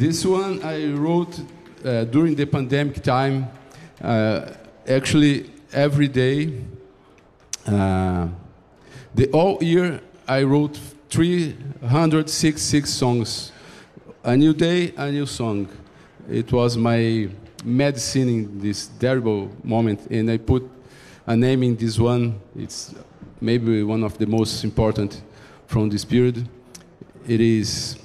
This one I wrote during the pandemic time, actually every day. The whole year I wrote 366 songs. A new day, a new song. It was my medicine in this terrible moment, and I put a name in this one. It's maybe one of the most important from this period. It is